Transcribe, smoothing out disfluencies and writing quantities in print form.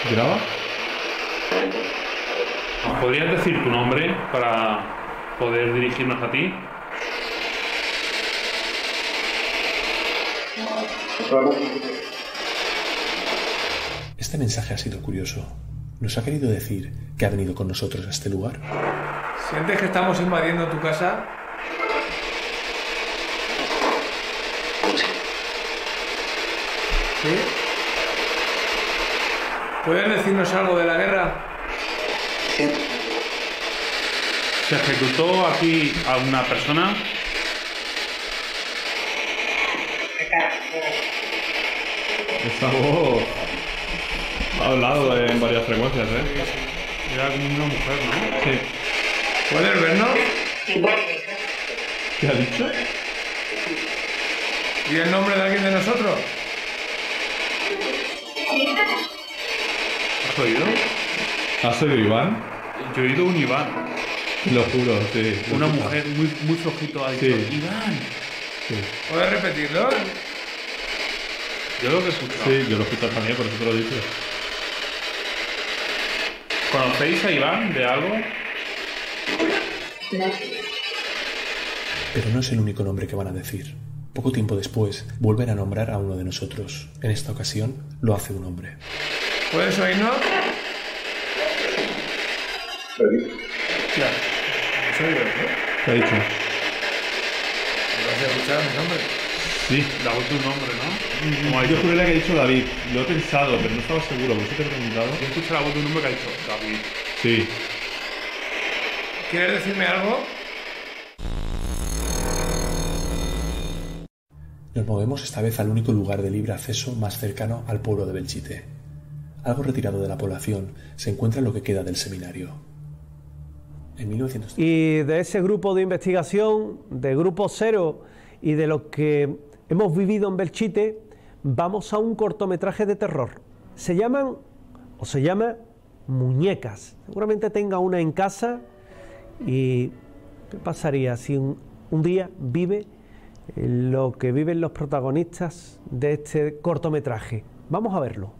¿Graba? ¿Nos podrías decir tu nombre para poder dirigirnos a ti? Este mensaje ha sido curioso. ¿Nos ha querido decir que ha venido con nosotros a este lugar? ¿Sientes que estamos invadiendo tu casa? ¿Sí? ¿Puedes decirnos algo de la guerra? ¿Se ejecutó aquí a una persona? Esta voz ha hablado en varias frecuencias, ¿eh? Era como una mujer, ¿no? Sí. ¿Puedes vernos? ¿Qué ha dicho? ¿Y el nombre de alguien de nosotros? ¿Has oído? ¿Has oído Iván? Yo he oído un Iván. Te lo juro, sí. Una mujer muy flojito ha dicho, Sí. Iván. Sí. ¿Puedes repetirlo? Yo lo que he escuchado. Sí, yo lo he escuchado también, por eso te lo he dicho. ¿Conocéis a Iván de algo? Pero no es el único nombre que van a decir. Poco tiempo después, vuelven a nombrar a uno de nosotros. En esta ocasión, lo hace un hombre. ¿Puedes oírnos? Claro. ¿Has oído, no? ¿Qué ha dicho? ¿No has escuchado mi nombre? Sí. La voz de un hombre, ¿no? Como ha Yo dicho. juraría que ha dicho David. Lo he pensado, pero no estaba seguro, por eso te he preguntado. Yo escucho la voz de un hombre que ha dicho David. Sí. ¿Quieres decirme algo? Nos movemos esta vez al único lugar de libre acceso más cercano al pueblo de Belchite. Algo retirado de la población se encuentra lo que queda del seminario. En 1900... Y de ese grupo de investigación, de Grupo Cero y de lo que hemos vivido en Belchite, vamos a un cortometraje de terror. Se llama Muñecas. Seguramente tenga una en casa. ¿Y qué pasaría si un día vive lo que viven los protagonistas de este cortometraje? Vamos a verlo.